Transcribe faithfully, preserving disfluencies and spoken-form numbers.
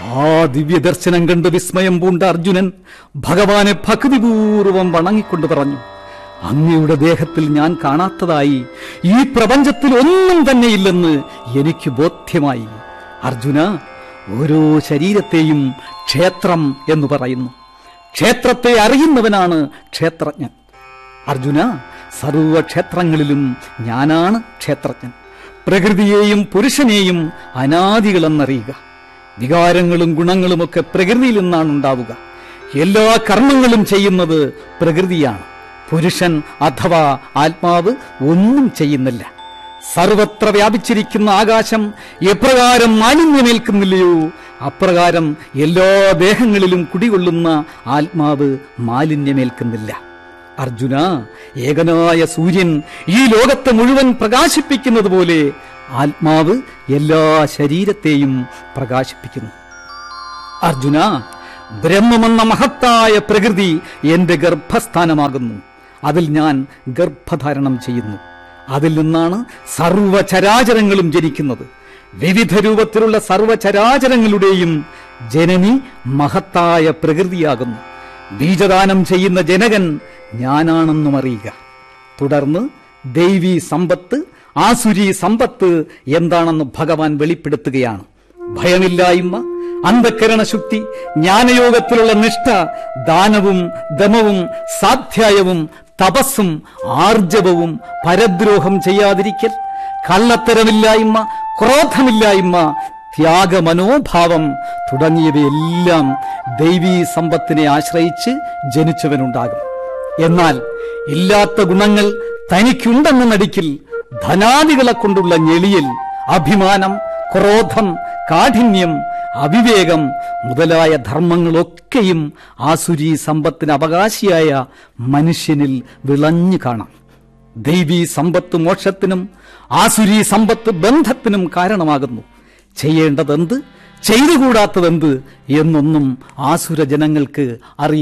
ആ ദിവ്യദർശനം കണ്ട് വിസ്മയം പൂണ്ട അർജുനൻ ഭഗവാനെ ഭക്തിപൂർവം വണങ്ങിക്കൊണ്ട് പറഞ്ഞു, അങ്ങയുടെ ദേഹത്തിൽ ഞാൻ കാണാത്തതായി ഈ പ്രപഞ്ചത്തിൽ ഒന്നും തന്നെയില്ലെന്ന് എനിക്ക് ബോധ്യമായി. അർജുന, ഓരോ ശരീരത്തെയും ക്ഷേത്രം എന്ന് പറയുന്നു. ക്ഷേത്രത്തെ അറിയുന്നവനാണ് ക്ഷേത്രജ്ഞൻ. അർജുന, സർവക്ഷേത്രങ്ങളിലും ഞാനാണ് ക്ഷേത്രജ്ഞൻ. പ്രകൃതിയെയും പുരുഷനെയും അനാദികളെന്നറിയുക. വികാരങ്ങളും ഗുണങ്ങളുമൊക്കെ പ്രകൃതിയിൽ നിന്നാണ് ഉണ്ടാവുക. എല്ലാ കർമ്മങ്ങളും ചെയ്യുന്നത് പ്രകൃതിയാണ്. പുരുഷൻ അഥവാ ആത്മാവ് ഒന്നും ചെയ്യുന്നില്ല. സർവത്ര വ്യാപിച്ചിരിക്കുന്ന ആകാശം എപ്രകാരം മാലിന്യമേൽക്കുന്നില്ലയോ അപ്രകാരം എല്ലാ ദേഹങ്ങളിലും കുടികൊള്ളുന്ന ആത്മാവ് മാലിന്യമേൽക്കുന്നില്ല. അർജുന, ഏകനായ സൂര്യൻ ഈ ലോകത്തെ മുഴുവൻ പ്രകാശിപ്പിക്കുന്നത് പോലെ ആത്മാവ് എല്ലാ ശരീരത്തെയും പ്രകാശിപ്പിക്കുന്നു. അർജുന, ബ്രഹ്മമെന്ന മഹത്തായ പ്രകൃതി എന്റെ ഗർഭസ്ഥാനമാകുന്നു. അതിൽ ഞാൻ ഗർഭധാരണം ചെയ്യുന്നു. അതിൽ നിന്നാണ് സർവചരാചരങ്ങളും ജനിക്കുന്നത്. വിവിധ രൂപത്തിലുള്ള സർവചരാചരങ്ങളുടെയും ജനനി മഹത്തായ പ്രകൃതിയാകുന്നു. ബീജദാനം ചെയ്യുന്ന ജനകൻ ഞാനാണെന്നും അറിയുക. തുടർന്ന് ദൈവീ സമ്പത്ത്, ആസുരീ സമ്പത്ത് എന്താണെന്ന് ഭഗവാൻ വെളിപ്പെടുത്തുകയാണ്. ഭയമില്ലായ്മ, അന്ധകരണശുദ്ധി, ജ്ഞാനയോഗത്തിലുള്ള നിഷ്ഠ, ദാനവും ദമവും സാധ്യായവും തപസ്സും ആർജവവും, പരദ്രോഹം ചെയ്യാതിരിക്കൽ, കള്ളത്തരമില്ലായ്മ, ക്രോധമില്ലായ്മ, ത്യാഗമനോഭാവം തുടങ്ങിയവയെല്ലാം ദൈവീ സമ്പത്തിനെ ആശ്രയിച്ച് ജനിച്ചവനുണ്ടാകും. എന്നാൽ ഇല്ലാത്ത ഗുണങ്ങൾ തനിക്കുണ്ടെന്ന് നടിക്കൽ, ധനാദികളെ കൊണ്ടുള്ള ഞെളിയൽ, അഭിമാനം, ക്രോധം, കാഠിന്യം, അവിവേകം മുതലായ ധർമ്മങ്ങളൊക്കെയും ആസുരീ സമ്പത്തിന് അവകാശിയായ മനുഷ്യനിൽ വിളഞ്ഞു കാണാം. ദൈവീ സമ്പത്ത് മോക്ഷത്തിനും ആസുരീ സമ്പത്ത് ബന്ധത്തിനും കാരണമാകുന്നു. ചെയ്യേണ്ടതെന്ത്, ചെയ്തുകൂടാത്തതെന്ത് എന്നൊന്നും ആസുര ജനങ്ങൾക്ക് അറിയില്ല.